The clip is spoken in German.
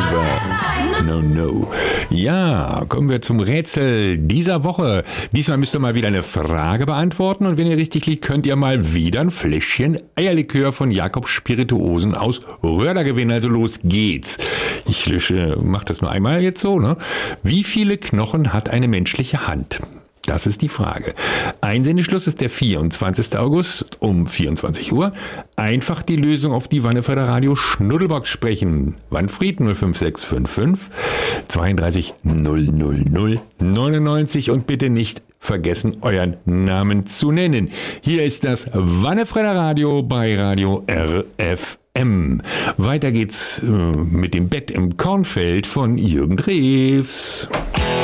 No. Ja, kommen wir zum Rätsel dieser Woche. Diesmal müsst ihr mal wieder eine Frage beantworten und wenn ihr richtig liegt, könnt ihr mal wieder ein Fläschchen Eierlikör von Jakobs Spirituosen aus Röhrler gewinnen. Also los geht's. Ich mach das nur einmal jetzt so, ne? Wie viele Knochen hat eine menschliche Hand? Das ist die Frage. Einsendeschluss ist der 24. August um 24 Uhr. Einfach die Lösung auf die Wannefelder Radio Schnuddelbox sprechen. Wanfried 05655 32 000 99 und bitte nicht vergessen, euren Namen zu nennen. Hier ist das Wannefelder Radio bei Radio RFM. Weiter geht's mit dem Bett im Kornfeld von Jürgen Drews.